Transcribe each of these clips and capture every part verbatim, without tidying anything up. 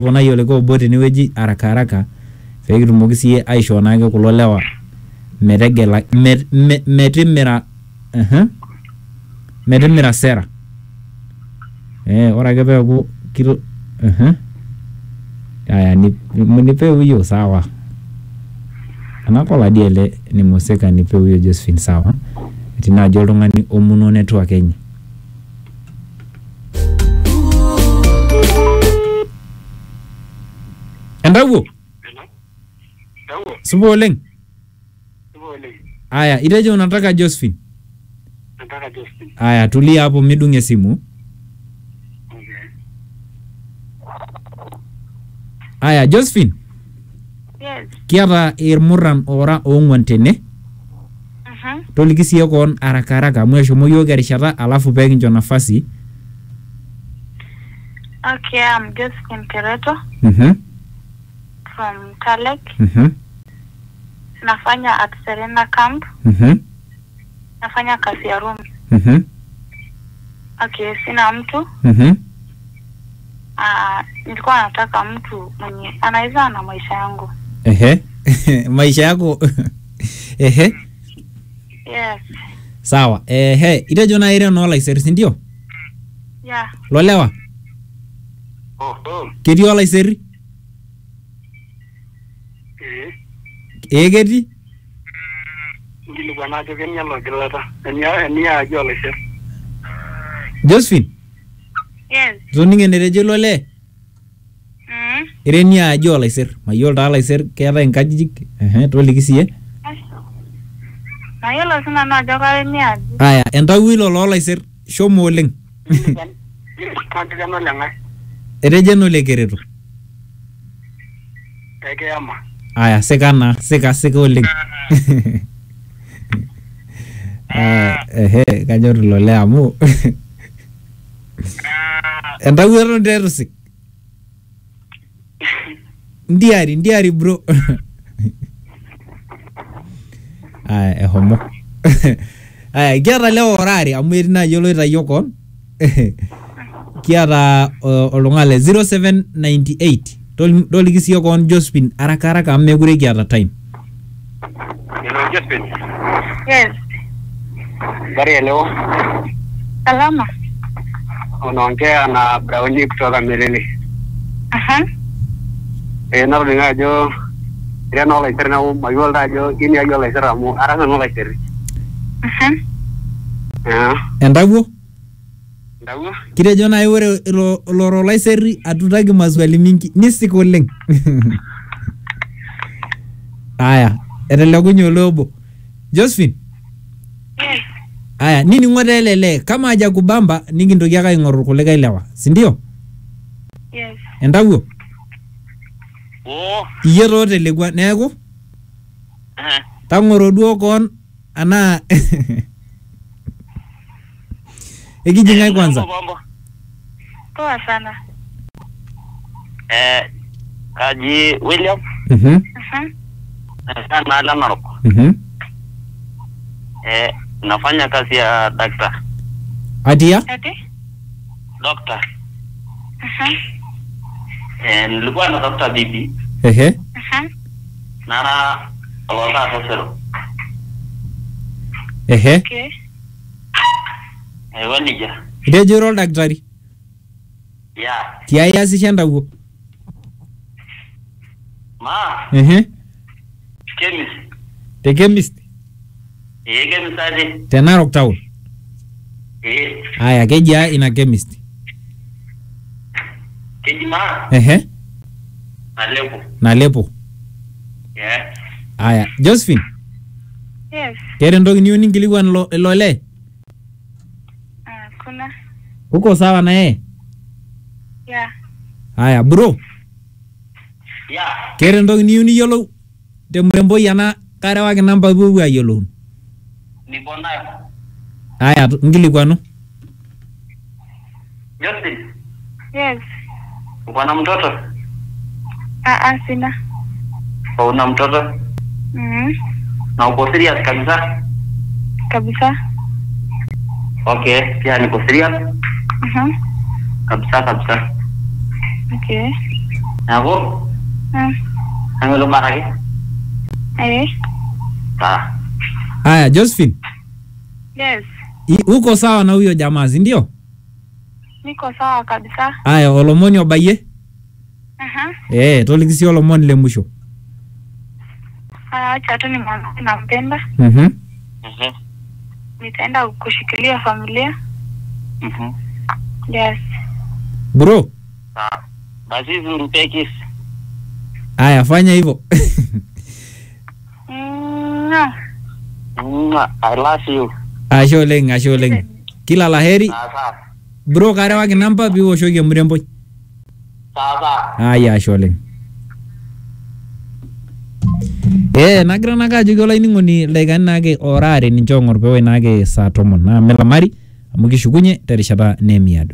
Bona yole ko bote ni weji haraka haraka fe kitumoki siye aisho naake kulo lewa metegela metimira eh metimira sera eh ora ke peku kilo eh aya ni nipe huyo sawa anakola diele ni moseka nipe huyo Josephine sawa tina jolongani omuno network enye Ndawo Ndawo Suboleng Suboleng Aya iteje unataka Josephine Nataka Josephine Aya tulia hapo midunge simu Okay Aya Josephine Yes Kiata irmuran ora ongwan tene Mhm Tolikisi yokon haraka haraka mwesho moyo garishata alafu pekinjo nafasi Okay I'm Josephine Kereto Mhm from Talek. Mhm. Nafanya at Serena Camp. Mhm. Nafanya kazi ya room. Mhm. Okay, sina mtu. Mhm. Ah, nilikuwa nataka mtu mwenye anaweza na maisha yangu. Ehe. Maisha yako. Ehe. Yes. Sawa. Ehe, itejo na ire no license ndio? Yeah. Lolewa. Oh, oh. Kedi o license? Egeti Ngili bwana jo kenya lo gelata enia enia jo lese Josephine Yes. zoninge nereje lole Mhm. irenia ajo laiser mayol da laiser keeta enkajijik ehe tolikisie Mayolo sina na jokare ni aji. aya entawi lo lo laiser shomo oleng kanti kama lenga ereje no lekereto eke ama aya sekana seka seka oleng eh ehe kanyor lole amu entawi ero nderusik ndiari ndiari bro aya ehomo aya kiata leo orari amu etina yoloita yokon kiata olungale zero seven nine eight tolikisi yokon Josephine haraka haraka amu mekure kiata time hello Josephine Yes. Gari hello Salama. unaongea na Brownie kutoka Melele Aha. eh na rulinga jo ira no laiser na mayol da jo ini ayo laiser amu arasa no laiser Aha. eh entawuo ndawo kitejo na ore lo lo laiseri atutaki maswali mingi nisik oleng aya etelekunye lobo Josephine Yes. aya nini ngote lele kama haja kubamba nikintoki aka ing'oru kulika ilewa si ndio Yes. entawuo oh iye to telekwa neeku eh tang'oro duo kon ana ekijingai kwanza Poa sana. eh kaji William mhm Aha. sana ala narok mhm eh nafanya kazi ya daktari atia Ati? doctor Aha. eh nilikuwa natafuta bibi ehe Aha. nara alonda sosero ehe Okay. eh wanija itejo ro daktari ya tiai asisha entawuo ma ehe chemist te chemist eh chemist aje te Narok town eh aya kejia ina chemist keji ma ehe alepo nalepo yeah aya Josephine Yes. kere ntoki niyo ninkilikuan lo lole Ah, kuna. uko sawa na yeye Yeah. aya bro ya kere ntoki niyo niyiolou te mremboi ana karewaki namba puo ayiolou nipona aya nkilikuanu Justin Yes. uko na mtoto Ah, ah, sina. una mtoto Mhm. na uko serious kabisa Kabisa. okay pia niko serious Mhm. kabisa kabisa Okay. Aku? Hmm. Ang lumaraki? Eh. Ah. Aya, Josephine, Yes. i- uko sawa na huyo jamaa, si ndio? Niko sawa kabisa. Aya, olomoni obayie? Aha. Eh, tolikisi olomoni le mwisho. Ah, acha tu nimwambie nampenda. Mhm. Mhm. Nitaenda kushikilia familia. Mhm. Yes. Bro, Ah. Basi zumpe kiss. aya fanya hivyo. Mm. Mwah, I love you. Ashe oleng, ashe oleng. Kila laheri. Sasa. Bro, karewaki namba piwoshoki emuremboi. Sasa. Aya, ashe oleng. Eh, nagira nake ajoki olainining'oni ildaikani naake ora are ninche ong'or pewoi naake saa tomon naa melamari amu kishukunye terishata neemiado.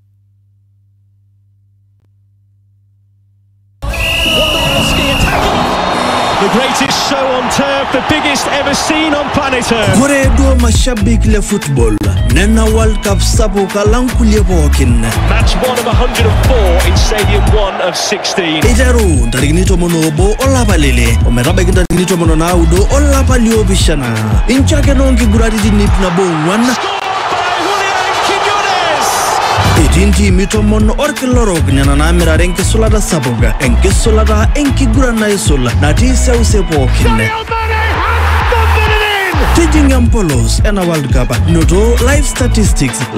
The greatest show on turf, the biggest ever seen on planet Earth. Kore do mashabik le football nena World Cup sabu kalankulie bokin. Match one of one hundred four in Stadium one of sixteen. Ijaru tarikini tomono bo olapa lele ometabaki tarikini tomono naudo olapa liopishana. Inchake nonki gurati nip na bongwan. Itinti mitomono orkilorok nena namira renki sulata sabuga enki sulata enki gurana isul nati seuse bokin. Tijinga mpolos ena World Cup noto live statistics